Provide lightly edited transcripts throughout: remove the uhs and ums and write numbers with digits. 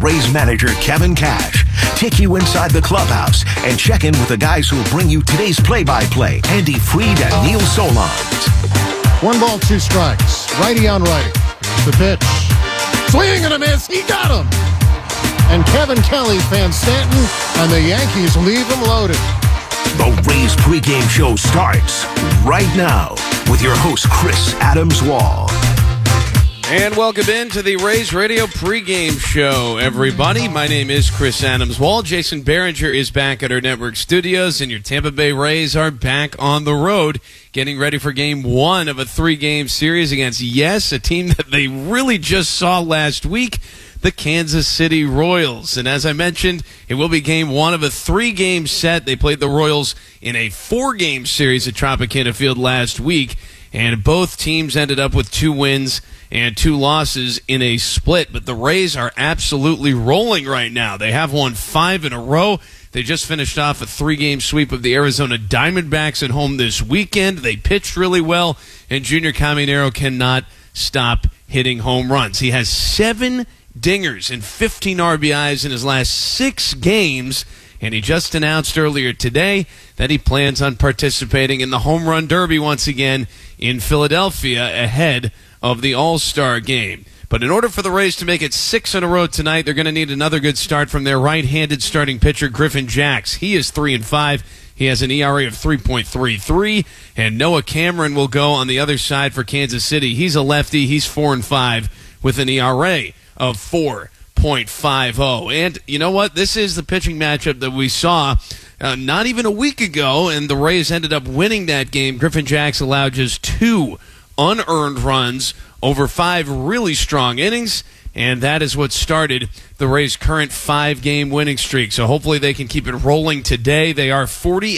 Rays manager Kevin Cash, take you inside the clubhouse, and check in with the guys who will bring you today's play-by-play, Andy Freed and Neil Solondz. 1-2 strikes. Righty on righty. Here's the pitch. Swing and a miss. He got him. And Kevin Kelly, Van Stanton, and the Yankees leave him loaded. The Rays pregame show starts right now with your host, Chris Adams-Wall. And welcome into the Rays Radio pregame show, everybody. My name is Chris Adams-Wall. Jason Behringer is back at our network studios, and your Tampa Bay Rays are back on the road, getting ready for game one of a three-game series against, yes, a team that they really just saw last week, the Kansas City Royals. And as I mentioned, it will be game one of a three-game set. They played the Royals in a four-game series at Tropicana Field last week, and both teams ended up with 2 wins and 2 losses in a split. But the Rays are absolutely rolling right now. They have won 5 in a row. They just finished off a 3-game sweep of the Arizona Diamondbacks at home this weekend. They pitched really well, and Junior Caminero cannot stop hitting home runs. He has 7 dingers and 15 RBIs in his last 6 games, and he just announced earlier today that he plans on participating in the Home Run Derby once again in Philadelphia ahead of the All-Star game. But in order for the Rays to make it 6 in a row tonight, they're going to need another good start from their right-handed starting pitcher, Griffin Jax. He is 3-5. He has an ERA of 3.33, and Noah Cameron will go on the other side for Kansas City. He's a lefty. He's 4-5 with an ERA of 4.50. And you know what? This is the pitching matchup that we saw not even a week ago, and the Rays ended up winning that game. Griffin Jax allowed just 2 unearned runs over 5 really strong innings, and that is what started the Rays' current 5-game winning streak. So hopefully they can keep it rolling today. They are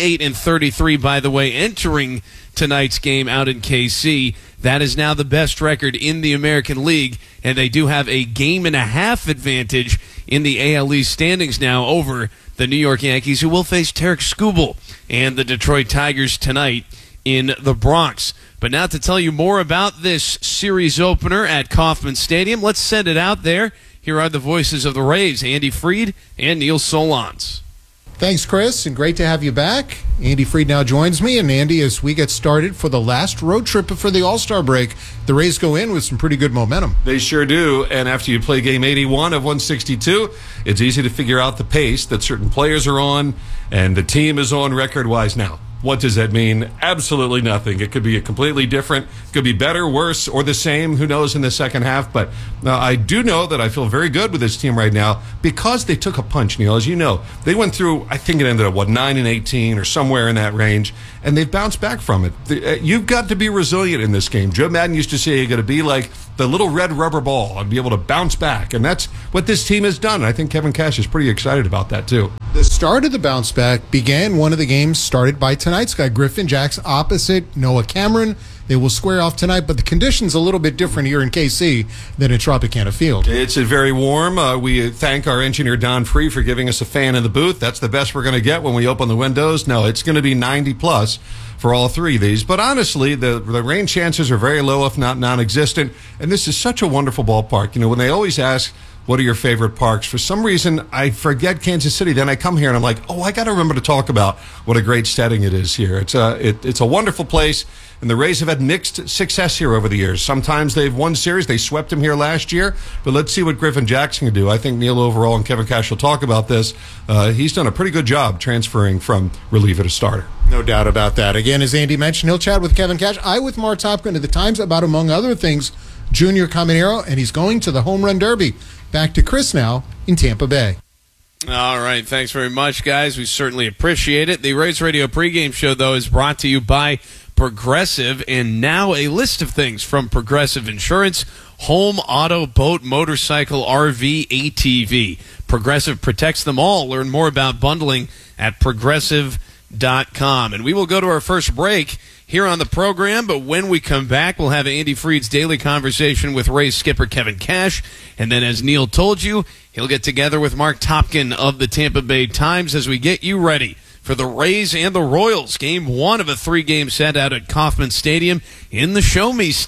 48-33, by the way, entering tonight's game out in KC. That is now the best record in the American League, and they do have a 1.5-game advantage in the AL East standings now over the New York Yankees, who will face Tarik Skubal and the Detroit Tigers tonight in the Bronx. But now to tell you more about this series opener at Kauffman Stadium, let's send it out there. Here are the voices of the Rays, Andy Freed and Neil Solondz. Thanks, Chris, and great to have you back. Andy Freed now joins me, and Andy, as we get started for the last road trip before the All-Star break, the Rays go in with some pretty good momentum. They sure do, and after you play game 81 of 162, it's easy to figure out the pace that certain players are on, and the team is on record-wise now. What does that mean? Absolutely nothing. It could be a completely different, could be better, worse, or the same. Who knows in the second half? But I do know that I feel very good with this team right now because they took a punch, Neil. As you know, they went through, I think it ended up, 9-18 or somewhere in that range, and they've bounced back from it. You've got to be resilient in this game. Joe Madden used to say you got to be like the little red rubber ball and be able to bounce back, and that's what this team has done. I think Kevin Cash is pretty excited about that, too. The start of the bounce back began one of the games started by tonight's guy, Griffin Jax, opposite Noah Cameron. They will square off tonight, but the conditions a little bit different here in KC than at Tropicana Field. It's very warm. We thank our engineer, Don Free, for giving us a fan in the booth. That's the best we're going to get when we open the windows. No, it's going to be 90-plus for all 3 of these. But honestly, the rain chances are very low, if not non-existent. And this is such a wonderful ballpark. You know, when they always ask, what are your favorite parks? For some reason, I forget Kansas City. Then I come here and I'm like, oh, I got to remember to talk about what a great setting it is here. It's a wonderful place, and the Rays have had mixed success here over the years. Sometimes they've won series. They swept him here last year, but let's see what Griffin Jackson can do. I think Neil overall and Kevin Cash will talk about this. He's done a pretty good job transferring from reliever to starter. No doubt about that. Again, as Andy mentioned, he'll chat with Kevin Cash. I with Mark Topkin of the Times about, among other things, Junior Caminero, and he's going to the Home Run Derby. Back to Chris now in Tampa Bay. All right, thanks very much, guys. We certainly appreciate it. The Rays Radio pregame show, though, is brought to you by Progressive, and now a list of things from Progressive Insurance: home, auto, boat, motorcycle, RV, ATV. Progressive protects them all. Learn more about bundling at Progressive.com. And we will go to our first break here on the program, but when we come back, we'll have Andy Freed's daily conversation with Rays skipper Kevin Cash, and then, as Neil told you, he'll get together with Mark Topkin of the Tampa Bay Times as we get you ready for the Rays and the Royals, game one of a 3-game set out at Kauffman Stadium in the Show Me State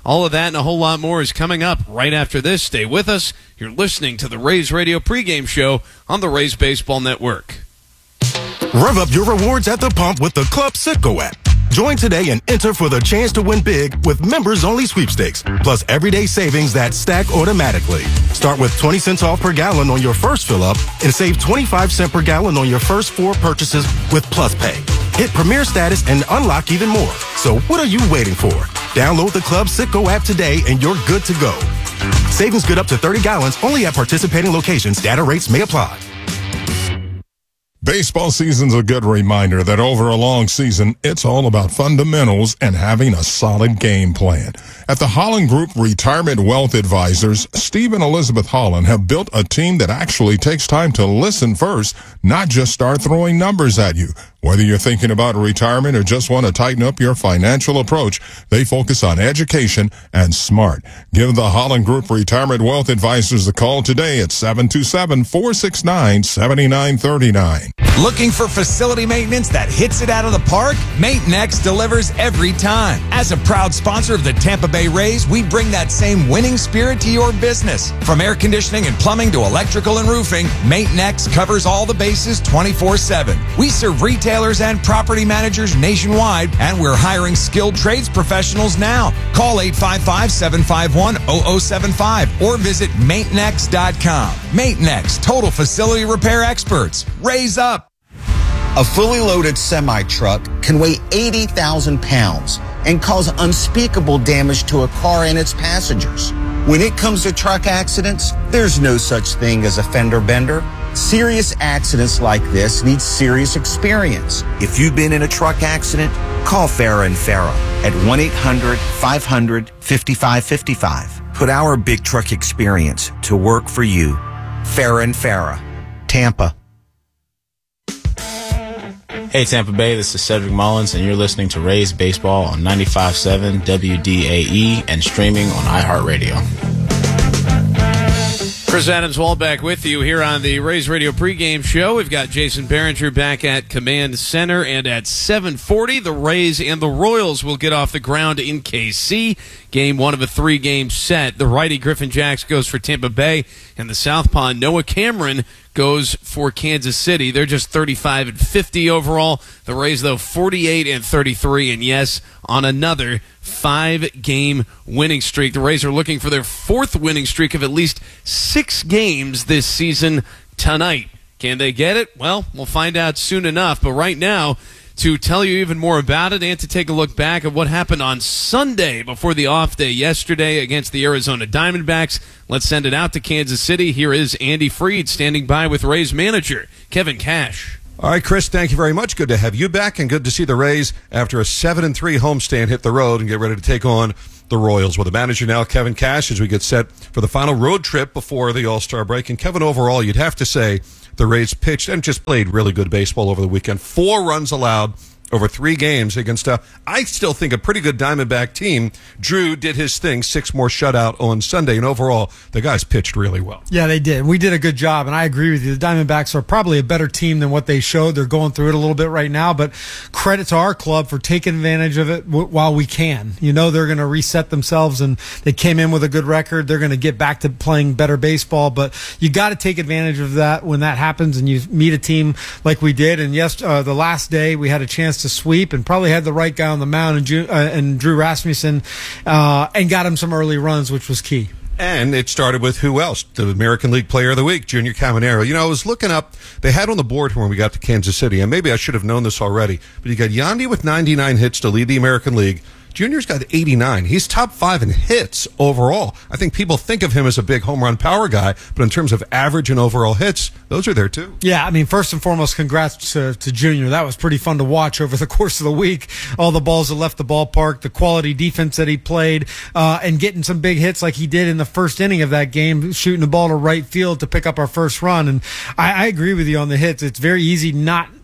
All of that and a whole lot more is coming up right after this. Stay with us. You're listening to the Rays Radio pregame show on the Rays Baseball Network. Rev up your rewards at the pump with the Club Citgo app. Join today and enter for the chance to win big with members-only sweepstakes, plus everyday savings that stack automatically. Start with 20 cents off per gallon on your first fill-up and save 25 cents per gallon on your first 4 purchases with Plus Pay. Hit Premier status and unlock even more. So what are you waiting for? Download the Club Citgo app today and you're good to go. Savings good up to 30 gallons only at participating locations. Data rates may apply. Baseball season's a good reminder that over a long season, it's all about fundamentals and having a solid game plan. At the Holland Group Retirement Wealth Advisors, Steve and Elizabeth Holland have built a team that actually takes time to listen first, not just start throwing numbers at you. Whether you're thinking about retirement or just want to tighten up your financial approach, they focus on education and smart. Give the Holland Group Retirement Wealth Advisors a call today at 727-469-7939. Looking for facility maintenance that hits it out of the park? Maintenex delivers every time. As a proud sponsor of the Tampa Bay Rays, we bring that same winning spirit to your business. From air conditioning and plumbing to electrical and roofing, Maintenex covers all the bases 24/7. We serve retailers and property managers nationwide, and we're hiring skilled trades professionals now. Call 855-751-0075 or visit Maintenex.com. Maintenex, total facility repair experts. Raise up. A fully loaded semi-truck can weigh 80,000 pounds and cause unspeakable damage to a car and its passengers. When it comes to truck accidents, there's no such thing as a fender bender. Serious accidents like this need serious experience. If you've been in a truck accident, call Farah and Farah at 1-800-500-5555. Put our big truck experience to work for you. Farah and Farah, Tampa. Hey Tampa Bay, this is Cedric Mullins, and you're listening to Rays Baseball on 95.7 WDAE and streaming on iHeartRadio. Chris Adams-Wall back with you here on the Rays Radio pregame show. We've got Jason Behringer back at Command Center, and at 7:40, the Rays and the Royals will get off the ground in KC. Game 1 of a 3-game set. The righty Griffin Jax goes for Tampa Bay, and the southpaw Noah Cameron goes for Kansas City. They're just 35-50 overall. The Rays, though, 48-33, and yes, on another 5-game winning streak. The Rays are looking for their 4th winning streak of at least 6 games this season tonight. Can they get it? Well, we'll find out soon enough. But right now, to tell you even more about it and to take a look back at what happened on Sunday before the off day yesterday against the Arizona Diamondbacks, let's send it out to Kansas City. Here is Andy Freed standing by with Rays manager Kevin Cash. All right, Chris, thank you very much. Good to have you back, and good to see the Rays, after a 7-3 homestand, hit the road and get ready to take on the Royals. With the manager now, Kevin Cash, as we get set for the final road trip before the All-Star break. And Kevin, overall, you'd have to say the Rays pitched and just played really good baseball over the weekend. 4 runs allowed over 3 games against, I still think, a pretty good Diamondback team. Drew did his thing, 6 more shutout on Sunday, and overall, the guys pitched really well. Yeah, they did. We did a good job, and I agree with you. The Diamondbacks are probably a better team than what they showed. They're going through it a little bit right now, but credit to our club for taking advantage of it while we can. You know, they're going to reset themselves, and they came in with a good record. They're going to get back to playing better baseball, but you got to take advantage of that when that happens and you meet a team like we did. And yes, the last day we had a chance to sweep and probably had the right guy on the mound and Drew Rasmussen and got him some early runs, which was key. And it started with who else? The American League Player of the Week, Junior Caminero. You know, I was looking up, they had on the board when we got to Kansas City, and maybe I should have known this already, but you got Yandy with 99 hits to lead the American League. Junior's got 89. He's top 5 in hits overall. I think people think of him as a big home run power guy, but in terms of average and overall hits, those are there too. Yeah, I mean, first and foremost, congrats to Junior. That was pretty fun to watch over the course of the week. All the balls that left the ballpark, the quality defense that he played, and getting some big hits like he did in the first inning of that game, shooting the ball to right field to pick up our first run. And I agree with you on the hits. It's very easy not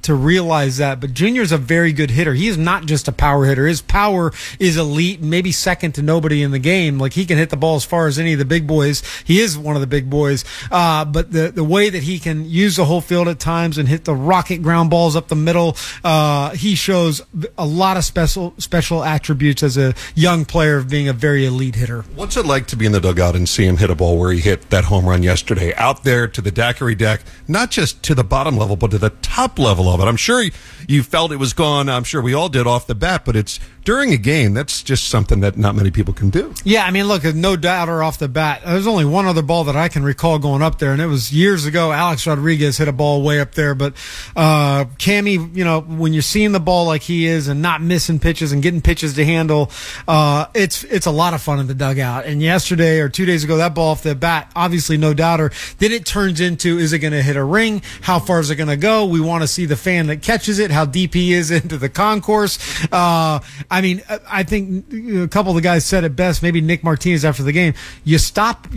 to realize that, but Junior's a very good hitter. He is not just a power hitter. His power is elite, maybe second to nobody in the game. Like, he can hit the ball as far as any of the big boys. He is one of the big boys. But the way that he can use the whole field at times and hit the rocket ground balls up the middle, he shows a lot of special attributes as a young player of being a very elite hitter. What's it like to be in the dugout and see him hit a ball where he hit that home run yesterday, out there to the daiquiri deck, not just to the bottom level, but to the top level of it? I'm sure you felt it was gone. I'm sure we all did off the bat, but it's during a game. That's just something that not many people can do. Yeah, I mean, look, no doubter off the bat. There's only one other ball that I can recall going up there, and it was years ago. Alex Rodriguez hit a ball way up there, but Cammy, you know, when you're seeing the ball like he is and not missing pitches and getting pitches to handle, it's a lot of fun in the dugout. And yesterday or 2 days ago, that ball off the bat, obviously no doubter. Then it turns into, is it going to hit a ring? How far is it going to go? We want to see the fan that catches it, how deep he is into the concourse. I mean, I think a couple of the guys said it best, maybe Nick Martinez after the game. You stop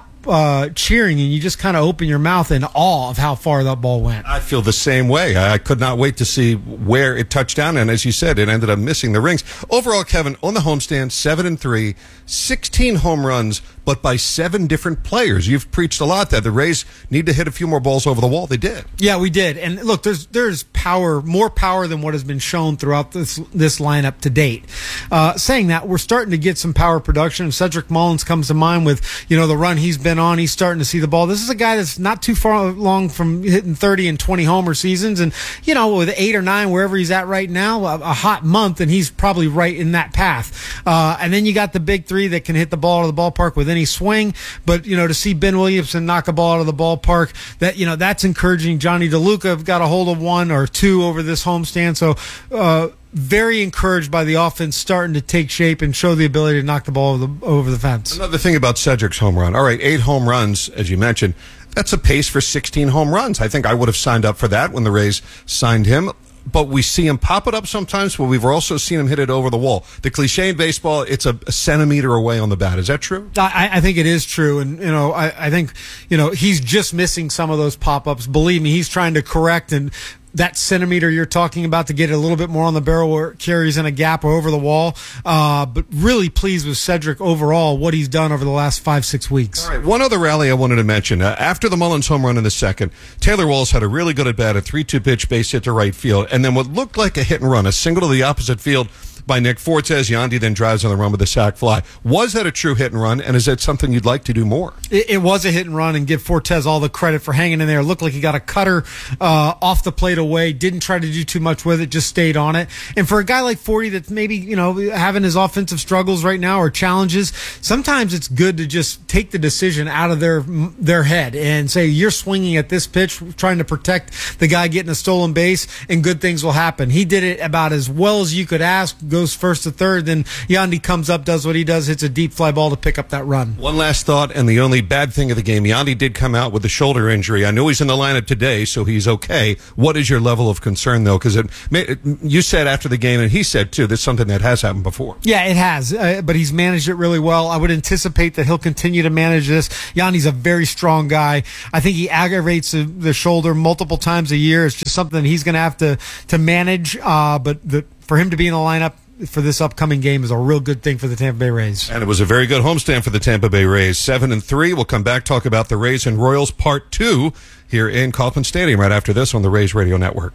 cheering and you just kind of open your mouth in awe of how far that ball went. I feel the same way. I could not wait to see where it touched down, and as you said, it ended up missing the rings. Overall, Kevin, on the homestand, 7-3, 16 home runs, but by 7 different players. You've preached a lot that the Rays need to hit a few more balls over the wall. They did. Yeah, we did. And look, there's power, more power than what has been shown throughout this lineup to date. Saying that, we're starting to get some power production. Cedric Mullins comes to mind with, you know, the run he's been on. He's starting to see the ball. This is a guy that's not too far along from hitting 30 and 20 homer seasons. And, you know, with 8 or 9, wherever he's at right now, a hot month, and he's probably right in that path. And then you got the big 3 that can hit the ball out of the ballpark with any swing. But, you know, to see Ben Williamson knock a ball out of the ballpark, that, you know, that's encouraging. Johnny DeLuca got a hold of 1 or 2 over this homestand. So, very encouraged by the offense starting to take shape and show the ability to knock the ball over the fence. Another thing about Cedric's home run. All right, 8 home runs, as you mentioned. That's a pace for 16 home runs. I think I would have signed up for that when the Rays signed him. But we see him pop it up sometimes, but we've also seen him hit it over the wall. The cliche in baseball, it's a centimeter away on the bat. Is that true? I think it is true. And, you know, I think, you know, he's just missing some of those pop-ups. Believe me, he's trying to correct and that centimeter you're talking about to get it a little bit more on the barrel where it carries in a gap or over the wall. But really pleased with Cedric overall, what he's done over the last 5-6 weeks. All right, one other rally I wanted to mention. After the Mullins home run in the second, Taylor Walls had a really good at-bat, a 3-2 pitch base hit to right field, and then what looked like a hit and run, a single to the opposite field by Nick Fortes. Yandy then drives on the run with a sac fly. Was that a true hit and run, and is that something you'd like to do more? It was a hit and run, and give Fortes all the credit for hanging in there. It looked like he got a cutter off the plate away, didn't try to do too much with it, just stayed on it. And for a guy like Forty that's maybe, you know, having his offensive struggles right now or challenges, sometimes it's good to just take the decision out of their head and say, you're swinging at this pitch, trying to protect the guy getting a stolen base, and good things will happen. He did it about as well as you could ask, goes first to third, then Yandy comes up, does what he does, hits a deep fly ball to pick up that run. One last thought, and the only bad thing of the game, Yandy did come out with a shoulder injury. I know he's in the lineup today, so he's okay. What is your level of concern, though? Because you said after the game, and he said, too, that's something that has happened before. Yeah, it has, but he's managed it really well. I would anticipate that he'll continue to manage this. Yandy's a very strong guy. I think he aggravates the shoulder multiple times a year. It's just something he's going to have to manage, but for him to be in the lineup for this upcoming game is a real good thing for the Tampa Bay Rays. And it was a very good homestand for the Tampa Bay Rays. 7-3. We'll come back, talk about the Rays and Royals Part 2 here in Kauffman Stadium right after this on the Rays Radio Network.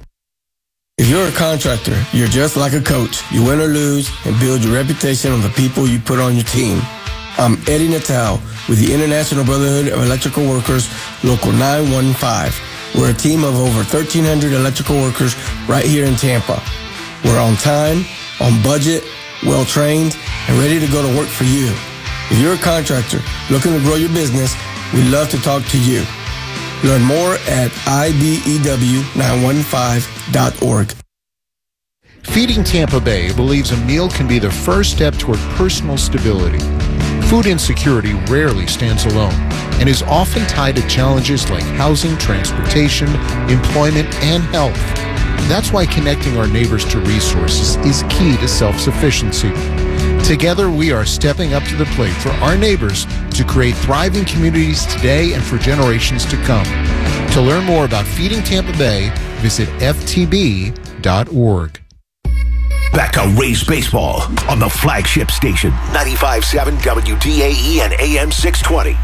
If you're a contractor, you're just like a coach. You win or lose and build your reputation on the people you put on your team. I'm Eddie Natal with the International Brotherhood of Electrical Workers, Local 915. We're a team of over 1,300 electrical workers right here in Tampa. We're on time, on budget, well-trained, and ready to go to work for you. If you're a contractor looking to grow your business, we'd love to talk to you. Learn more at IBEW915.org. Feeding Tampa Bay believes a meal can be the first step toward personal stability. Food insecurity rarely stands alone and is often tied to challenges like housing, transportation, employment, and health. That's why connecting our neighbors to resources is key to self-sufficiency. Together, we are stepping up to the plate for our neighbors to create thriving communities today and for generations to come. To learn more about Feeding Tampa Bay, Visit ftb.org. Back to Rays baseball on the flagship station, 95.7 WDAE and AM 620.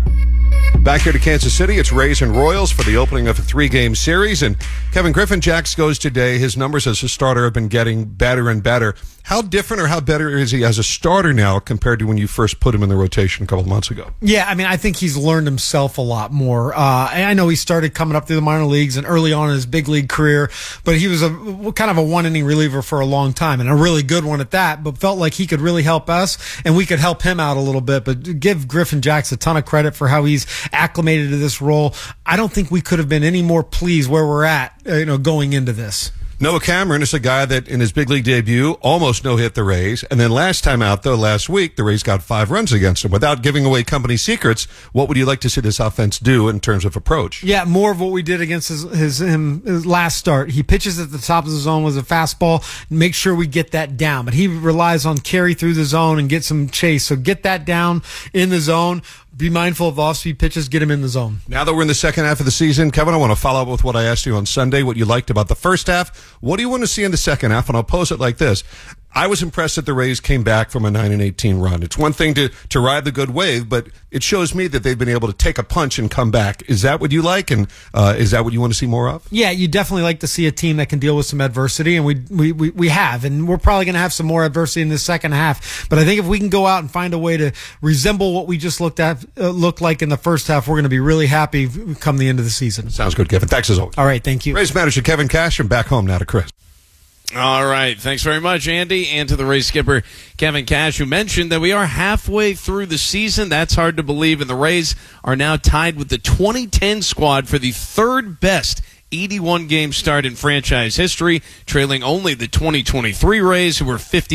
Back here to Kansas City, it's Rays and Royals for the opening of a 3-game series. And Kevin Griffin-Jax goes today. His numbers as a starter have been getting better and better. How different or how better is he as a starter now compared to when you first put him in the rotation a couple of months ago? Yeah, I mean, I think he's learned himself a lot more. And I know he started coming up through the minor leagues and early on in his big league career, but he was a kind of a one-inning reliever for a long time and a really good one at that, but felt like he could really help us and we could help him out a little bit. But give Griffin-Jax a ton of credit for how he's acclimated to this role. I don't think we could have been any more pleased where we're at, going into this. Noah Cameron is a guy that in his big league debut almost no-hit the Rays. And then last time out, though, last week, the Rays got 5 runs against him. Without giving away company secrets, what would you like to see this offense do in terms of approach? Yeah, more of what we did against his last start. He pitches at the top of the zone with a fastball. Make sure we get that down. But he relies on carry through the zone and get some chase. So get that down in the zone. Be mindful of off-speed pitches. Get him in the zone. Now that we're in the second half of the season, Kevin, I want to follow up with what I asked you on Sunday, what you liked about the first half. What do you want to see in the second half? And I'll pose it like this. I was impressed that the Rays came back from a 9-18 run. It's one thing to ride the good wave, but it shows me that they've been able to take a punch and come back. Is that what you like, and is that what you want to see more of? Yeah, you definitely like to see a team that can deal with some adversity, and we have, and we're probably going to have some more adversity in the second half. But I think if we can go out and find a way to resemble what we just looked like in the first half, we're going to be really happy come the end of the season. Sounds good, Kevin. Thanks as always. All right, thank you. Rays manager Kevin Cash, and back home now to Chris. All right. Thanks very much, Andy, and to the Rays skipper, Kevin Cash, who mentioned that we are halfway through the season. That's hard to believe, and the Rays are now tied with the 2010 squad for the third best 81-game start in franchise history, trailing only the 2023 Rays, who were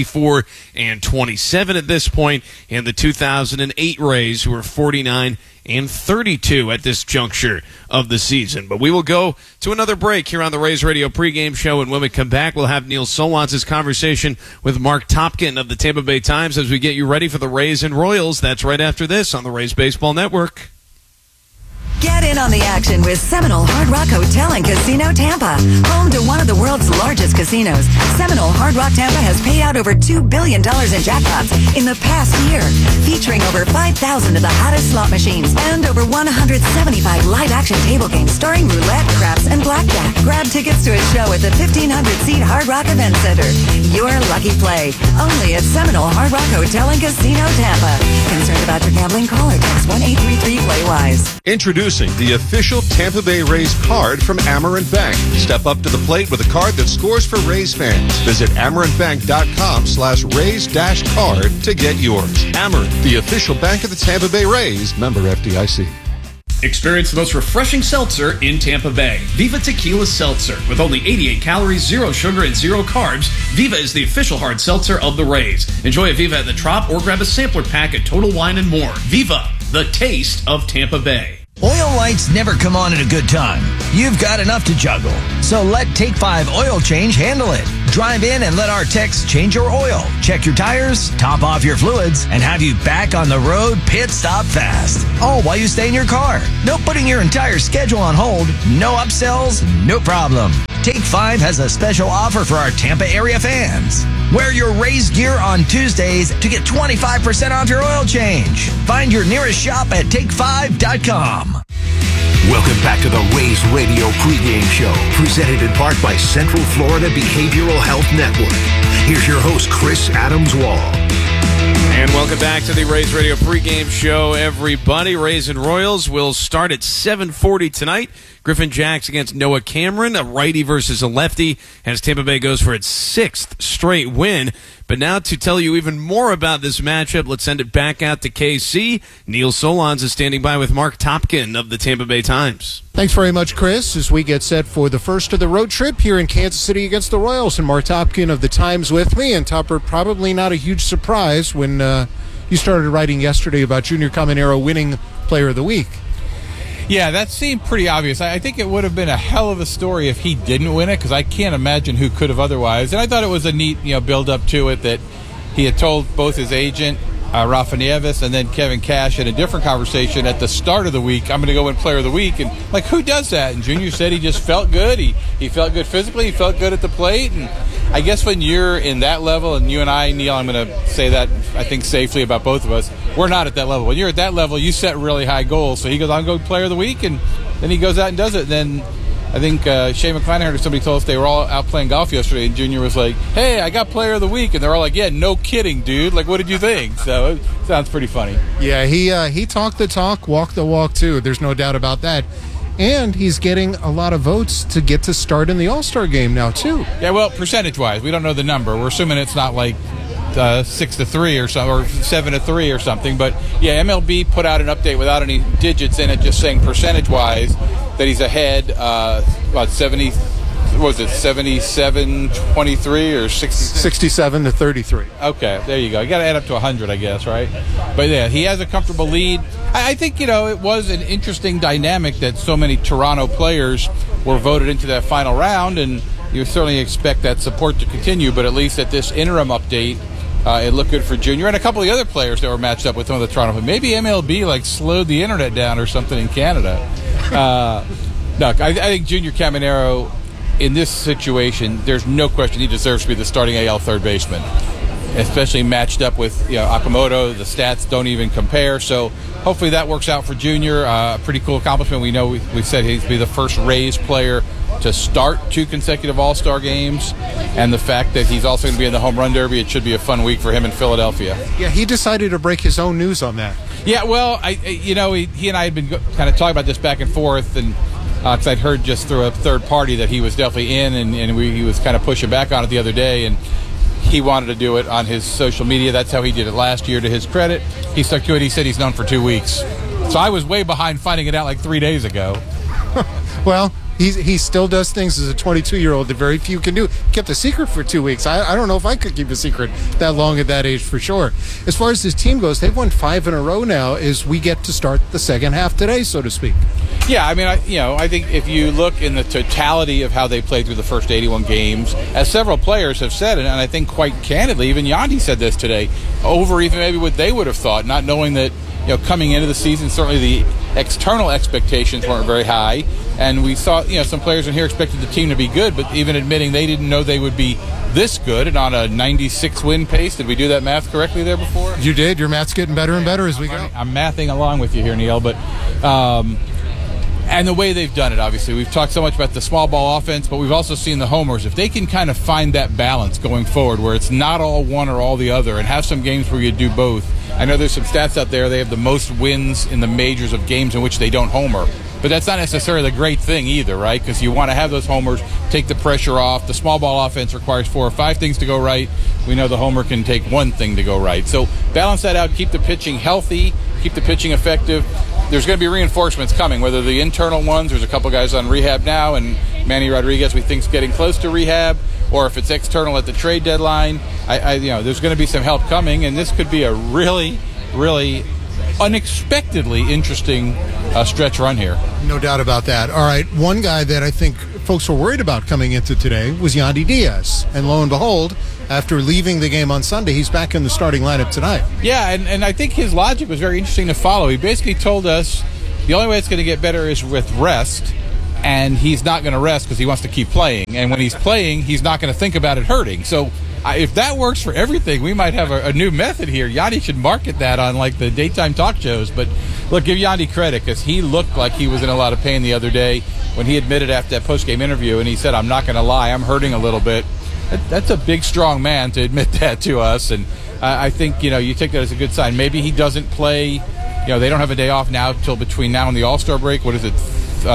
54-27 at this point, and the 2008 Rays, who were 49-32 at this juncture of the season. But we will go to another break here on the Rays Radio pregame show, and when we come back, we'll have Neil Solondz' conversation with Mark Topkin of the Tampa Bay Times as we get you ready for the Rays and Royals. That's right after this on the Rays Baseball Network. Get in on the action with Seminole Hard Rock Hotel and Casino Tampa. Home to one of the world's largest casinos, Seminole Hard Rock Tampa has paid out over $2 billion in jackpots in the past year, featuring over 5,000 of the hottest slot machines and over 175 live-action table games starring roulette, craps, and blackjack. Grab tickets to a show at the 1,500-seat Hard Rock Event Center. Your lucky play, only at Seminole Hard Rock Hotel and Casino Tampa. Concerned about your gambling? Call or text 1-833-PLAY-WISE. Introducing the official Tampa Bay Rays card from Amerant Bank. Step up to the plate with a card that scores for Rays fans. Visit amerantbank.com/Rays-card to get yours. Amerant, the official bank of the Tampa Bay Rays. Member FDIC. Experience the most refreshing seltzer in Tampa Bay. Viva Tequila Seltzer. With only 88 calories, 0 sugar, and 0 carbs, Viva is the official hard seltzer of the Rays. Enjoy a Viva at the Trop or grab a sampler pack at Total Wine & More. Viva, the taste of Tampa Bay. Oil lights never come on at a good time. You've got enough to juggle. So let Take 5 Oil Change handle it. Drive in and let our techs change your oil, check your tires, top off your fluids, and have you back on the road pit stop fast. All while you stay in your car. No putting your entire schedule on hold. No upsells, no problem. Take 5 has a special offer for our Tampa area fans. Wear your Rays gear on Tuesdays to get 25% off your oil change. Find your nearest shop at take5.com. Welcome back to the Rays Radio pregame show, presented in part by Central Florida Behavioral Health Network. Here's your host, Chris Adams-Wall. And welcome back to the Rays Radio pregame show, everybody. Rays and Royals will start at 7:40 tonight. Griffin-Jax against Noah Cameron, a righty versus a lefty, as Tampa Bay goes for its 6th straight win. But now to tell you even more about this matchup, let's send it back out to KC. Neil Solondz is standing by with Mark Topkin of the Tampa Bay Times. Thanks very much, Chris, as we get set for the first of the road trip here in Kansas City against the Royals. And Mark Topkin of the Times with me. And Topper, probably not a huge surprise when you started writing yesterday about Junior Caminero winning Player of the Week. Yeah, that seemed pretty obvious. I think it would have been a hell of a story if he didn't win it, because I can't imagine who could have otherwise. And I thought it was a neat, build-up to it, that he had told both his agent Rafa Nieves, and then Kevin Cash in a different conversation at the start of the week. I'm going to go win Player of the Week, and like, who does that? And Junior said he just felt good. He felt good physically. He felt good at the plate, and I guess when you're in that level, and you and I, Neil, I'm going to say that I think safely about both of us, we're not at that level. When you're at that level, you set really high goals. So he goes, I'm going to go Player of the Week, and then he goes out and does it. Then I think Shane McClanahan or somebody told us they were all out playing golf yesterday, and Junior was like, hey, I got Player of the Week. And they're all like, yeah, no kidding, dude. Like, what did you think? So it sounds pretty funny. Yeah, he talked the talk, walked the walk, too. There's no doubt about that. And he's getting a lot of votes to get to start in the All-Star game now, too. Yeah, well, percentage-wise, we don't know the number. We're assuming it's not like 6-3 or something, or 7-3 or something. But yeah, MLB put out an update without any digits in it, just saying percentage-wise that he's ahead. About 70. Was it 77-23 or 67-33? Okay, there you go. You got to add up to 100, I guess, right? But yeah, he has a comfortable lead. I think, it was an interesting dynamic that so many Toronto players were voted into that final round, and you certainly expect that support to continue. But at least at this interim update, it looked good for Junior and a couple of the other players that were matched up with some of the Toronto. Maybe MLB slowed the internet down or something in Canada. No, I think Junior Caminero, in this situation, there's no question he deserves to be the starting AL third baseman, especially matched up with Okamoto. The stats don't even compare. So hopefully that works out for Junior. Pretty cool accomplishment. We know we've said he'd be the first Rays player to start 2 consecutive All-Star games, and the fact that he's also going to be in the Home Run Derby, it should be a fun week for him in Philadelphia. Yeah, he decided to break his own news on that. Yeah, well, he and I had been kind of talking about this back and forth, and because I'd heard just through a third party that he was definitely in, and he was kind of pushing back on it the other day, and he wanted to do it on his social media. That's how he did it last year, to his credit. He stuck to it. He said he's known for 2 weeks. So I was way behind finding it out like 3 days ago. Well, he still does things as a 22-year-old that very few can do. Kept a secret for 2 weeks. I don't know if I could keep a secret that long at that age for sure. As far as his team goes, they've won 5 in a row now as we get to start the second half today, so to speak. Yeah, I mean, I think if you look in the totality of how they played through the first 81 games, as several players have said, and I think quite candidly, even Yandy said this today, over even maybe what they would have thought, not knowing that, coming into the season, certainly the external expectations weren't very high, and we saw, some players in here expected the team to be good, but even admitting they didn't know they would be this good and on a 96-win pace. Did we do that math correctly there before? You did. Your math's getting better and better as we go. I'm mathing along with you here, Neil, but and the way they've done it, obviously. We've talked so much about the small ball offense, but we've also seen the homers. If they can kind of find that balance going forward where it's not all one or all the other, and have some games where you do both. I know there's some stats out there. They have the most wins in the majors of games in which they don't homer. But that's not necessarily the great thing either, right? Because you want to have those homers, take the pressure off. The small ball offense requires 4 or 5 things to go right. We know the homer can take 1 thing to go right. So balance that out, keep the pitching healthy, keep the pitching effective. There's going to be reinforcements coming, whether the internal ones, there's a couple guys on rehab now, and Manny Rodriguez we think is getting close to rehab, or if it's external at the trade deadline, there's going to be some help coming, and this could be a really, really unexpectedly interesting stretch run here. No doubt about that. All right, one guy that I think folks were worried about coming into today was Yandy Diaz, and lo and behold, after leaving the game on Sunday, he's back in the starting lineup tonight. Yeah, and I think his logic was very interesting to follow. He basically told us the only way it's going to get better is with rest, and he's not going to rest because he wants to keep playing. And when he's playing, he's not going to think about it hurting. So if that works for everything, we might have a new method here. Yandy should market that on the daytime talk shows. But look, give Yandy credit, because he looked like he was in a lot of pain the other day when he admitted after that post-game interview, and he said, I'm not going to lie, I'm hurting a little bit. That's a big, strong man to admit that to us, and I think, you take that as a good sign. Maybe he doesn't play, they don't have a day off now till between now and the All-Star break. What is it,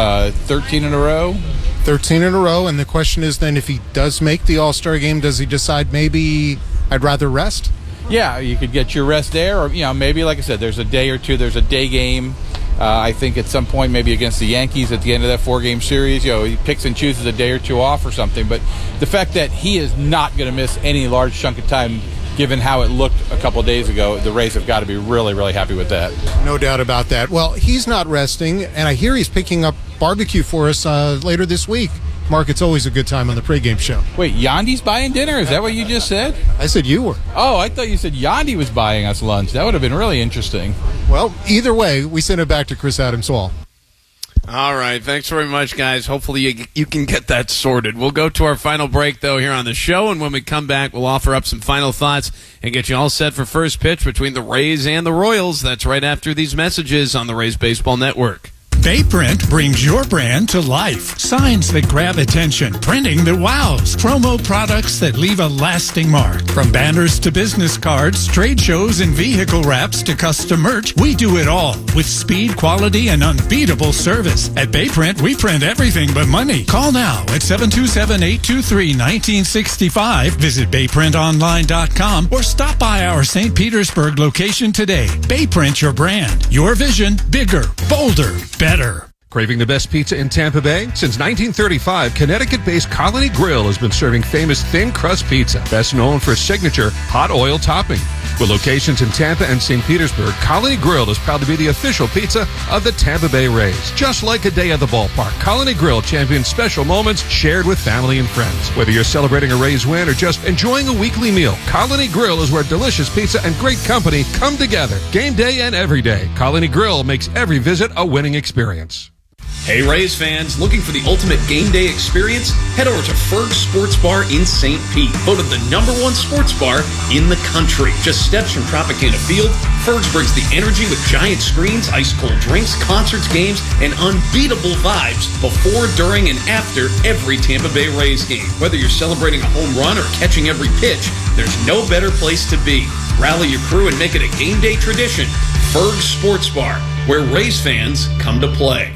13 in a row? 13 in a row, and the question is then if he does make the All-Star game, does he decide maybe I'd rather rest? Yeah, you could get your rest there, or, maybe, like I said, there's a day or two, there's a day game. I think at some point, maybe against the Yankees at the end of that 4-game series, he picks and chooses a day or two off or something. But the fact that he is not going to miss any large chunk of time, given how it looked a couple of days ago, the Rays have got to be really, really happy with that. No doubt about that. Well, he's not resting, and I hear he's picking up barbecue for us later this week Mark, it's always a good time on the pregame show. Wait, Yandi's buying dinner? Is that what you just said? I said you were. Oh, I thought you said Yandi was buying us lunch. That would have been really interesting. Well, either way, we send it back to Chris Adams Wall. All right. Thanks very much, guys. Hopefully you can get that sorted. We'll go to our final break, though, here on the show, and when we come back, we'll offer up some final thoughts and get you all set for first pitch between the Rays and the Royals. That's right after these messages on the Rays Baseball Network. Bayprint brings your brand to life. Signs that grab attention, printing that wows, promo products that leave a lasting mark. From banners to business cards, trade shows and vehicle wraps to custom merch, we do it all with speed, quality, and unbeatable service. At Bayprint, we print everything but money. Call now at 727-823-1965. Visit BayPrintOnline.com or stop by our St. Petersburg location today. Bayprint your brand. Your vision, bigger, bolder, better. Craving the best pizza in Tampa Bay? Since 1935, Connecticut-based Colony Grill has been serving famous thin crust pizza, best known for its signature hot oil topping. With locations in Tampa and St. Petersburg, Colony Grill is proud to be the official pizza of the Tampa Bay Rays. Just like a day at the ballpark, Colony Grill champions special moments shared with family and friends. Whether you're celebrating a Rays win or just enjoying a weekly meal, Colony Grill is where delicious pizza and great company come together. Game day and every day, Colony Grill makes every visit a winning experience. Hey Rays fans, looking for the ultimate game day experience? Head over to Ferg's Sports Bar in St. Pete, voted the #1 sports bar in the country. Just steps from Tropicana Field, Ferg's brings the energy with giant screens, ice-cold drinks, concerts, games, and unbeatable vibes before, during, and after every Tampa Bay Rays game. Whether you're celebrating a home run or catching every pitch, there's no better place to be. Rally your crew and make it a game day tradition. Ferg's Sports Bar, where Rays fans come to play.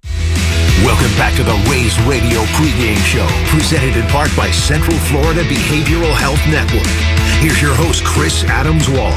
Welcome back to the Rays Radio pregame show, presented in part by Central Florida Behavioral Health Network. Here's your host, Chris Adams Wall.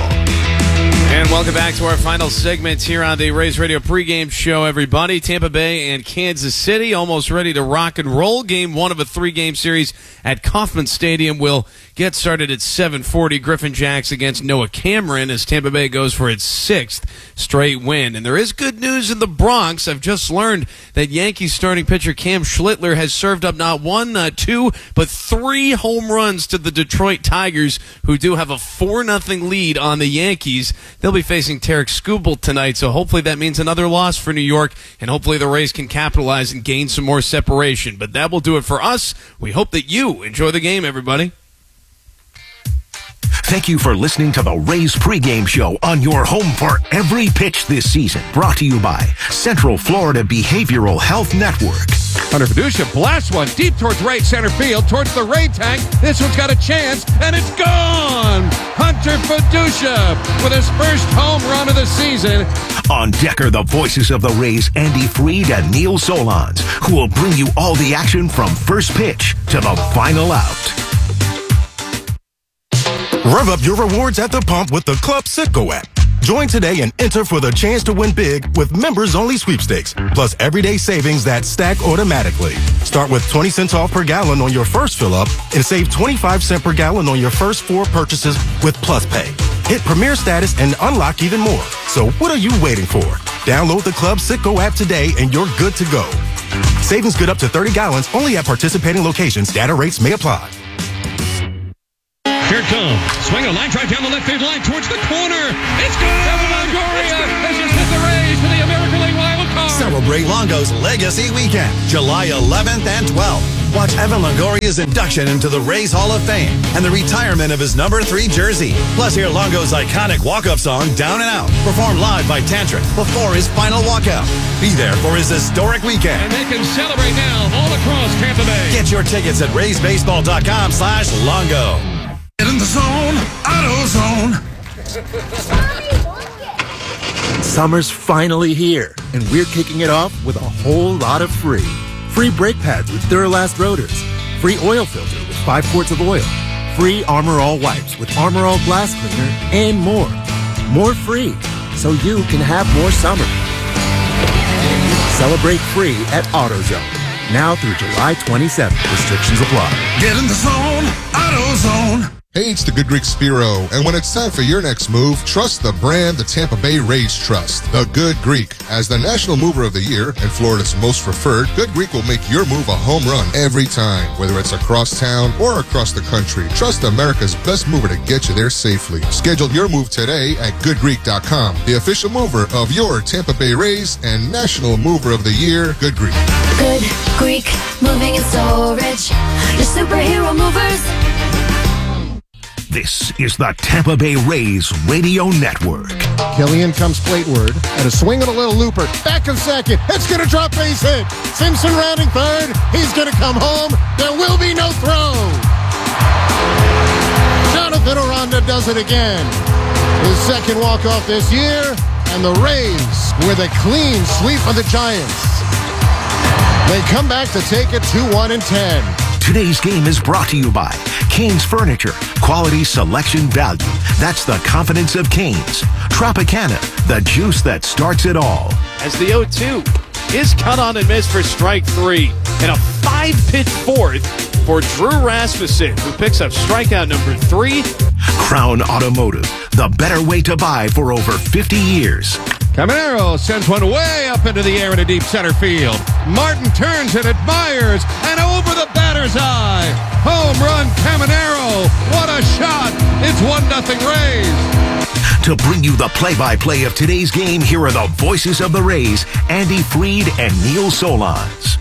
And welcome back to our final segment here on the Rays Radio pregame show, everybody. Tampa Bay and Kansas City almost ready to rock and roll. Game 1 of a 3-game series at Kauffman Stadium will get started at 7:40. Griffin Jacks against Noah Cameron as Tampa Bay goes for its 6th straight win. And there is good news in the Bronx. I've just learned that Yankees starting pitcher Cam Schlittler has served up not 1, not 2, but 3 home runs to the Detroit Tigers, who do have a 4-0 lead on the Yankees. They'll be facing Tarek Skubal tonight, so hopefully that means another loss for New York, and hopefully the Rays can capitalize and gain some more separation. But that will do it for us. We hope that you enjoy the game, everybody. Thank you for listening to the Rays pregame show on your home for every pitch this season. Brought to you by Central Florida Behavioral Health Network. Hunter Fiducia blasts one deep towards right center field, towards the Ray tank. This one's got a chance, and it's gone! Hunter Fiducia with his first home run of the season. On deck are the voices of the Rays, Andy Freed and Neil Solondz, who will bring you all the action from first pitch to the final out. Rev up your rewards at the pump with the Club Citgo app. Join today and enter for the chance to win big with members-only sweepstakes, plus everyday savings that stack automatically. Start with 20 cents off per gallon on your first fill-up and save 25 cents per gallon on your first 4 purchases with Plus Pay. Hit Premier status and unlock even more. So what are you waiting for? Download the Club Citgo app today and you're good to go. Savings good up to 30 gallons only at participating locations. Data rates may apply. Here it comes. Swing a line drive down the left field line towards the corner. It's good! Evan Longoria has just hit the Rays for the American League wild card. Celebrate Longo's Legacy Weekend, July 11th and 12th. Watch Evan Longoria's induction into the Rays Hall of Fame and the retirement of his number 3 jersey. Plus, hear Longo's iconic walk-up song, Down and Out, performed live by Tantric before his final walkout. Be there for his historic weekend. And they can celebrate now all across Tampa Bay. Get your tickets at RaysBaseball.com/Longo. Get in the zone, AutoZone. Summer's finally here, and we're kicking it off with a whole lot of free. Free brake pads with Duralast rotors. Free oil filter with 5 quarts of oil. Free Armor All wipes with Armor All glass cleaner, and more. More free, so you can have more summer. Celebrate free at AutoZone. Now through July 27th. Restrictions apply. Get in the zone, AutoZone. Hey, it's the Good Greek Spiro, and when it's time for your next move, trust the brand the Tampa Bay Rays trust, the Good Greek. As the National Mover of the Year and Florida's most preferred, Good Greek will make your move a home run every time, whether it's across town or across the country. Trust America's best mover to get you there safely. Schedule your move today at goodgreek.com, the official mover of your Tampa Bay Rays and National Mover of the Year, Good Greek. Good Greek, moving and storage, your superhero movers. This is the Tampa Bay Rays Radio Network. Killian comes plateward, and a swing and a little looper. Back of second. It's going to drop base hit. Simpson rounding third. He's going to come home. There will be no throw. Jonathan Aranda does it again. His second walk-off this year, and the Rays with a clean sweep of the Giants. They come back to take it 2-1 and 10. Today's game is brought to you by Canes Furniture. Quality, selection, value. That's the confidence of Canes. Tropicana, the juice that starts it all. As the 0-2 is cut on and missed for strike 3. And a 5-pitch fourth for Drew Rasmussen, who picks up strikeout number 3. Crown Automotive, the better way to buy for over 50 years. Caminero sends one way up into the air in a deep center field. Martin turns and admires, and over the batter's eye. Home run, Caminero. What a shot. It's 1-0 Rays. To bring you the play-by-play of today's game, here are the voices of the Rays, Andy Freed and Neil Solondz.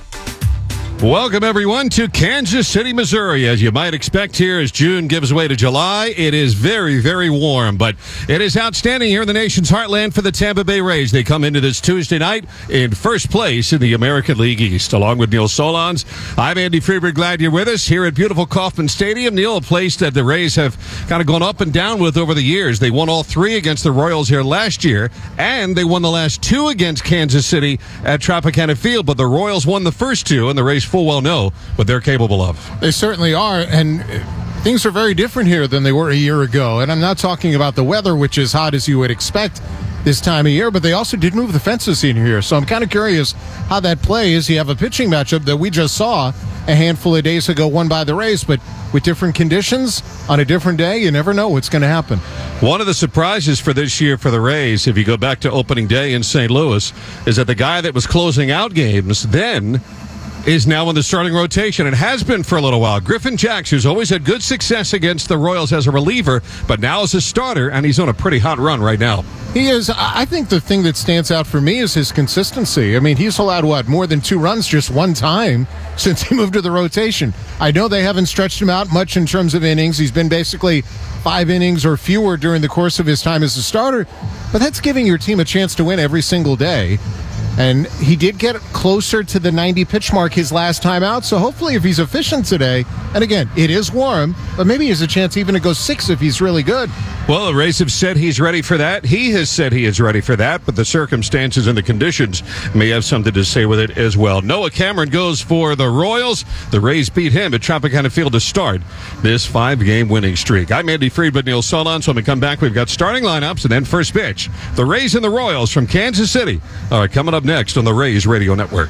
Welcome, everyone, to Kansas City, Missouri. As you might expect here, as June gives way to July, it is very, very warm. But it is outstanding here in the nation's heartland for the Tampa Bay Rays. They come into this Tuesday night in first place in the American League East. Along with Neil Solondz, I'm Andy Freeberg. Glad you're with us here at beautiful Kauffman Stadium. Neil, a place that the Rays have kind of gone up and down with over the years. They won all 3 against the Royals here last year, and they won the last 2 against Kansas City at Tropicana Field. But the Royals won the first 2, and the Rays full well know what they're capable of. They certainly are, and things are very different here than they were a year ago. And I'm not talking about the weather, which is hot as you would expect this time of year, but they also did move the fences in here. So I'm kind of curious how that plays. You have a pitching matchup that we just saw a handful of days ago, won by the Rays, but with different conditions on a different day, you never know what's going to happen. One of the surprises for this year for the Rays, if you go back to opening day in St. Louis, is that the guy that was closing out games then is now in the starting rotation and has been for a little while. Griffin Jax, who's always had good success against the Royals as a reliever, but now as a starter, and he's on a pretty hot run right now. He is. I think the thing that stands out for me is his consistency. I mean, he's allowed, more than 2 runs just one time since he moved to the rotation. I know they haven't stretched him out much in terms of innings. He's been basically 5 innings or fewer during the course of his time as a starter, but that's giving your team a chance to win every single day. And he did get closer to the 90 pitch mark his last time out, so hopefully if he's efficient today, and again, it is warm, but maybe he has a chance even to go 6 if he's really good. Well, the Rays have said he's ready for that. He has said he is ready for that, but the circumstances and the conditions may have something to say with it as well. Noah Cameron goes for the Royals. The Rays beat him at Tropicana Field to start this 5-game winning streak. I'm Andy Freed, Neil Solondz. When we come back, we've got starting lineups and then first pitch. The Rays and the Royals from Kansas City. All right, coming up next on the Rays Radio Network.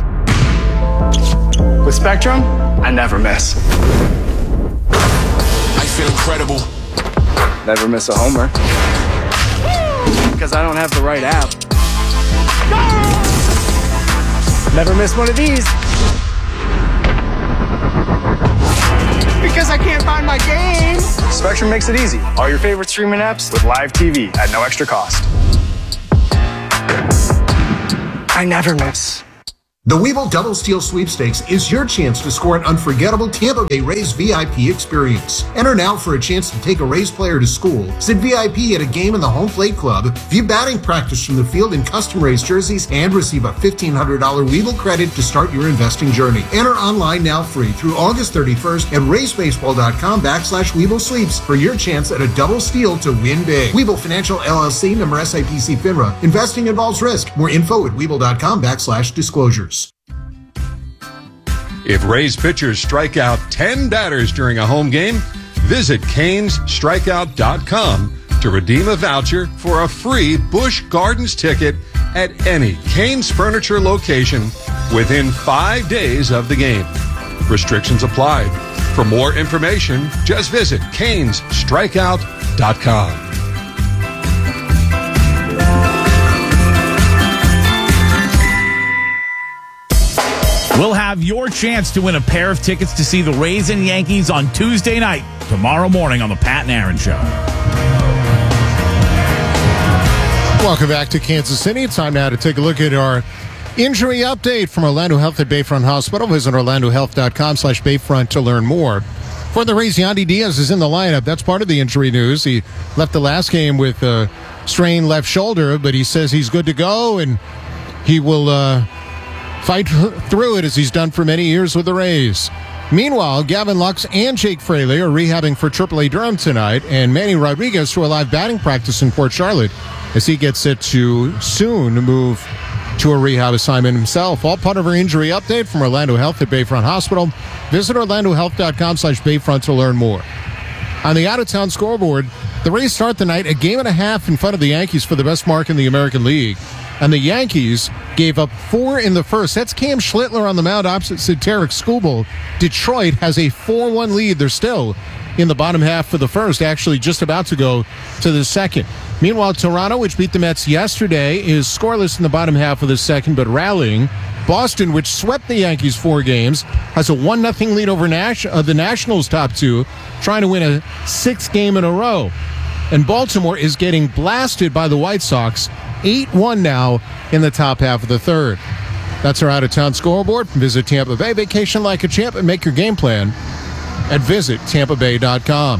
With Spectrum, I never miss. I feel incredible. Never miss a homer. Because I don't have the right app. Never miss one of these. Because I can't find my game. Spectrum makes it easy. All your favorite streaming apps with live TV at no extra cost. I never miss. The Webull Double Steal Sweepstakes is your chance to score an unforgettable Tampa Bay Rays VIP experience. Enter now for a chance to take a Rays player to school, sit VIP at a game in the Home Plate Club, view batting practice from the field in custom Rays jerseys, and receive a $1,500 Webull credit to start your investing journey. Enter online now free through August 31st at RaysBaseball.com/Webull Sleeps for your chance at a double steal to win big. Webull Financial LLC, member SIPC FINRA. Investing involves risk. More info at Webull.com/disclosures. If Rays pitchers strike out 10 batters during a home game, visit CanesStrikeout.com to redeem a voucher for a free Busch Gardens ticket at any Canes Furniture location within 5 days of the game. Restrictions apply. For more information, just visit canesstrikeout.com. We'll have your chance to win a pair of tickets to see the Rays and Yankees on Tuesday night, tomorrow morning on the Pat and Aaron Show. Welcome back to Kansas City. Time now to take a look at our injury update from Orlando Health at Bayfront Hospital. Visit orlandohealth.com/Bayfront to learn more. For the Rays, Yandy Diaz is in the lineup. That's part of the injury news. He left the last game with a strained left shoulder, but he says he's good to go, and he will fight through it as he's done for many years with the Rays. Meanwhile, Gavin Lux and Jake Fraley are rehabbing for AAA Durham tonight, and Manny Rodriguez for a live batting practice in Port Charlotte as he gets set to soon move to a rehab assignment himself. All part of our injury update from Orlando Health at Bayfront Hospital. Visit orlandohealth.com/Bayfront to learn more. On the out-of-town scoreboard, the Rays start the night a game and a half in front of the Yankees for the best mark in the American League. And the Yankees gave up 4 in the first. That's Cam Schlittler on the mound opposite Sid Tarek Skubal. Detroit has a 4-1 lead. They're still in the bottom half of the first, actually just about to go to the second. Meanwhile, Toronto, which beat the Mets yesterday, is scoreless in the bottom half of the second, but rallying. Boston, which swept the Yankees 4 games, has a 1-0 lead over the Nationals' top 2, trying to win a 6th game in a row. And Baltimore is getting blasted by the White Sox, 8-1 now in the top half of the third. That's our out-of-town scoreboard from Visit Tampa Bay. Vacation like a champ and make your game plan at visitTampaBay.com.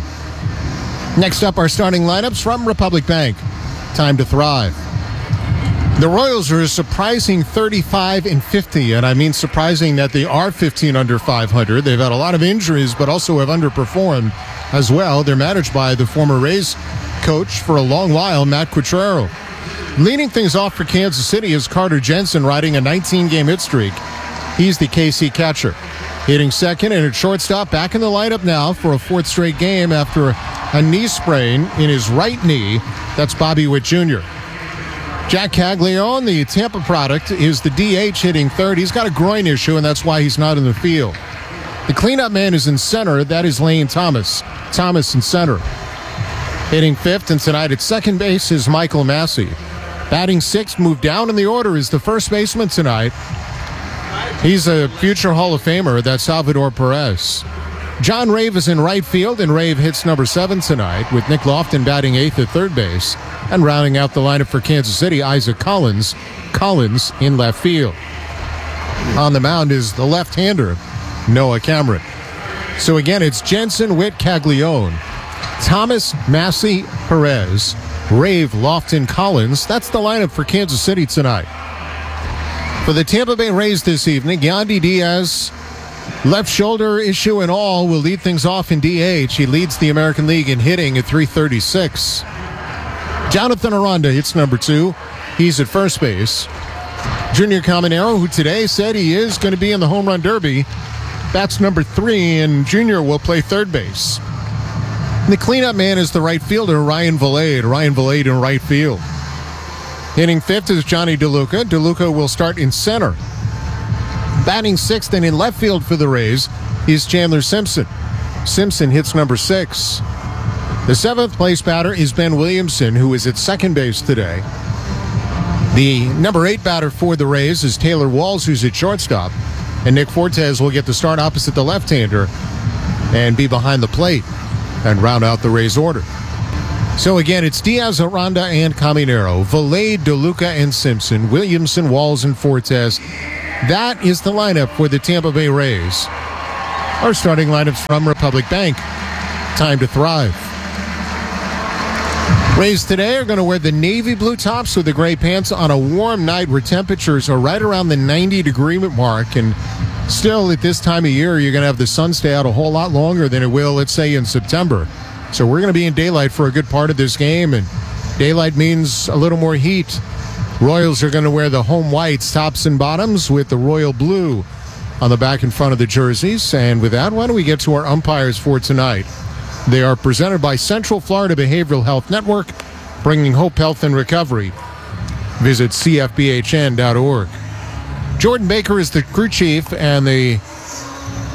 Next up, our starting lineups from Republic Bank. Time to thrive. The Royals are a surprising 35-50, and I mean surprising that they are 15 under 500. They've had a lot of injuries, but also have underperformed as well. They're managed by the former Rays coach for a long while, Matt Quatraro. Leading things off for Kansas City is Carter Jensen, riding a 19-game hit streak. He's the KC catcher. Hitting second and at shortstop, back in the lineup now for a 4th straight game after a knee sprain in his right knee. That's Bobby Witt Jr. Jack Caglione, the Tampa product, is the DH hitting third. He's got a groin issue, and that's why he's not in the field. The cleanup man is in center. That is Lane Thomas. Thomas in center. Hitting 5th, and tonight at second base is Michael Massey. Batting 6th, moved down in the order, is the first baseman tonight. He's a future Hall of Famer. That's Salvador Perez. John Rave is in right field, and Rave hits number 7 tonight, with Nick Lofton batting 8th at third base. And rounding out the lineup for Kansas City, Isaac Collins. Collins in left field. On the mound is the left-hander, Noah Cameron. So again, it's Jensen, Witt, Caglione, Thomas, Massey, Perez, Rave, Lofton, Collins. That's the lineup for Kansas City tonight. For the Tampa Bay Rays this evening, Yandy Diaz, left shoulder issue and all, will lead things off in DH. He leads the American League in hitting at .336. Jonathan Aranda hits number 2. He's at first base. Junior Caminero, who today said he is going to be in the home run derby, that's number 3, and Junior will play third base. The cleanup man is the right fielder, Ryan Valade. Ryan Valade in right field. Hitting 5th is Johnny DeLuca. DeLuca will start in center. Batting 6th and in left field for the Rays is Chandler Simpson. Simpson hits number 6. The 7th place batter is Ben Williamson, who is at second base today. The number 8 batter for the Rays is Taylor Walls, who's at shortstop. And Nick Fortes will get the start opposite the left-hander and be behind the plate and round out the Rays order. So again, it's Diaz, Aranda, and Caminero, Valade, DeLuca, and Simpson, Williamson, Walls, and Fortes. That is the lineup for the Tampa Bay Rays. Our starting lineups from Republic Bank. Time to thrive. Rays today are going to wear the navy blue tops with the gray pants on a warm night where temperatures are right around the 90-degree mark. And still, at this time of year, you're going to have the sun stay out a whole lot longer than it will, let's say, in September. So we're going to be in daylight for a good part of this game, and daylight means a little more heat. Royals are going to wear the home whites, tops and bottoms, with the royal blue on the back and front of the jerseys. And with that, why don't we get to our umpires for tonight? They are presented by Central Florida Behavioral Health Network, bringing hope, health, and recovery. Visit cfbhn.org. Jordan Baker is the crew chief, and the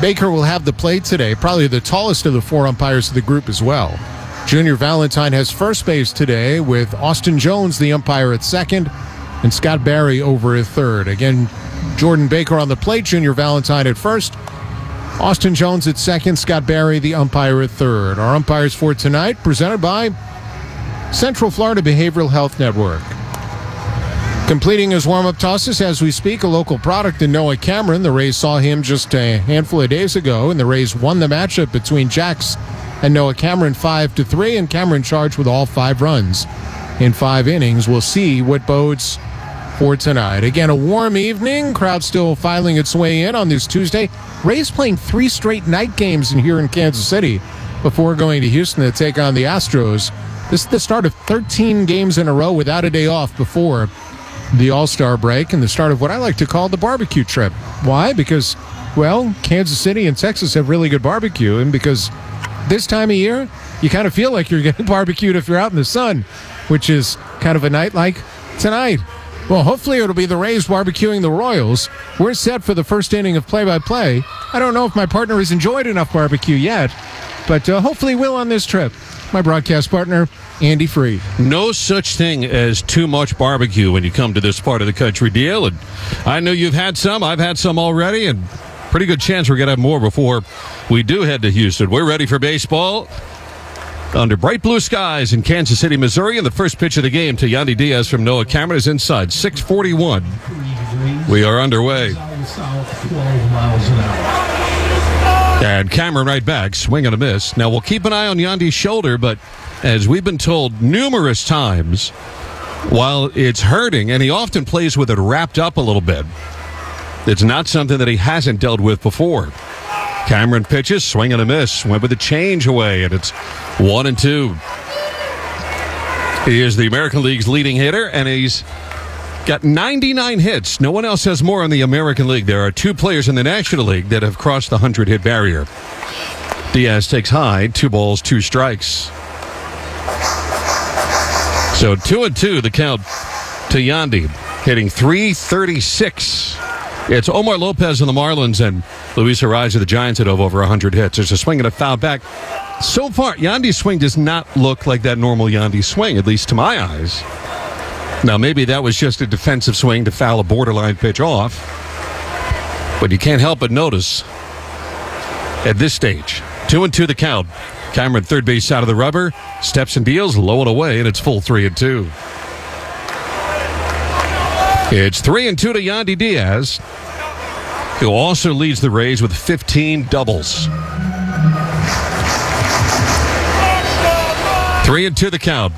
Baker will have the plate today, probably the tallest of the 4 umpires of the group as well. Junior Valentine has first base today with Austin Jones, the umpire, at second, and Scott Barry over at third. Again, Jordan Baker on the plate, Junior Valentine at first, Austin Jones at second, Scott Barry, the umpire, at third. Our umpires for tonight, presented by Central Florida Behavioral Health Network. Completing his warm-up tosses as we speak, a local product in Noah Cameron. The Rays saw him just a handful of days ago, and the Rays won the matchup between Jax and Noah Cameron 5-3, and Cameron charged with all 5 runs in 5 innings. We'll see what bodes for tonight. Again, a warm evening. Crowd still filing its way in on this Tuesday. Rays playing 3 straight night games here in Kansas City before going to Houston to take on the Astros. This is the start of 13 games in a row without a day off before the All-Star break, and the start of what I like to call the barbecue trip. Why? Because, well, Kansas City and Texas have really good barbecue, and because this time of year, you kind of feel like you're getting barbecued if you're out in the sun, which is kind of a night like tonight. Well, hopefully it'll be the Rays barbecuing the Royals. We're set for the first inning of play-by-play. I don't know if my partner has enjoyed enough barbecue yet, but hopefully will on this trip. My broadcast partner, Andy Free. No such thing as too much barbecue when you come to this part of the country, deal. And I know you've had some. I've had some already, and pretty good chance we're going to have more before we do head to Houston. We're ready for baseball under bright blue skies in Kansas City, Missouri. And the first pitch of the game to Yandy Diaz from Noah Cameron is inside, 6:41. We are underway. And Cameron right back, swing and a miss. Now, we'll keep an eye on Yandy's shoulder, but as we've been told numerous times, while it's hurting, and he often plays with it wrapped up a little bit, it's not something that he hasn't dealt with before. Cameron pitches, swing and a miss. Went with a change away, and it's 1-2. He is the American League's leading hitter, and he's got 99 hits. No one else has more in the American League. There are 2 players in the National League that have crossed the 100-hit barrier. Diaz takes high, 2 balls, 2 strikes. So 2-2, the count to Yandy, hitting .336. It's Omar Lopez of the Marlins and Luis Arraez of the Giants that have over 100 hits. There's a swing and a foul back. So far, Yandy's swing does not look like that normal Yandy swing, at least to my eyes. Now, maybe that was just a defensive swing to foul a borderline pitch off. But you can't help but notice at this stage, 2-2 the count. Cameron, third base side of the rubber, steps and deals, low and away, and it's full 3-2. It's 3-2 to Yandy Diaz, who also leads the Rays with 15 doubles. 3-2 the count.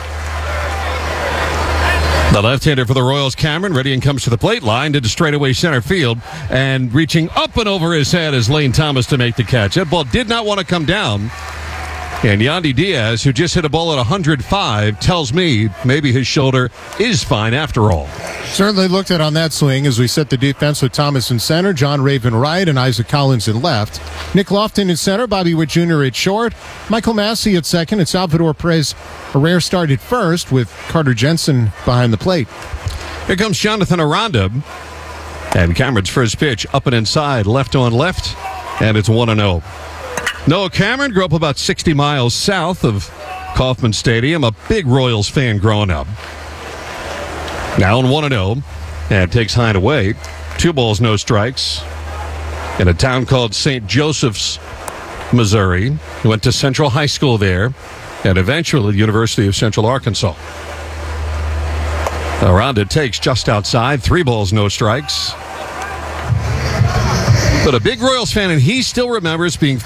The left-hander for the Royals, Cameron, ready and comes to the plate, lined into straightaway center field, and reaching up and over his head is Lane Thomas to make the catch. That ball did not want to come down. And Yandy Diaz, who just hit a ball at 105, tells me maybe his shoulder is fine after all. Certainly looked at on that swing as we set the defense with Thomas in center, John Raven right, and Isaac Collins in left. Nick Lofton in center, Bobby Witt Jr. at short, Michael Massey at second, and Salvador Perez Herrera started first with Carter Jensen behind the plate. Here comes Jonathan Aranda. And Cameron's first pitch up and inside, left on left, and it's 1-0. Noah Cameron grew up about 60 miles south of Kauffman Stadium, a big Royals fan growing up. Now in 1-0, and takes high and away. 2 balls, no strikes. In a town called St. Joseph's, Missouri. He went to Central High School there, and eventually the University of Central Arkansas. Aranda takes just outside, 3 balls, no strikes. But a big Royals fan, and he still remembers being